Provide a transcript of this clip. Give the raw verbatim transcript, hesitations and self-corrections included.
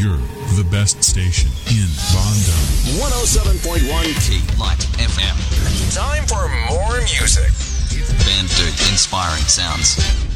You're the best station in Bondo. one oh seven point one Key Light F M. Time for more music. Band Dude, inspiring sounds.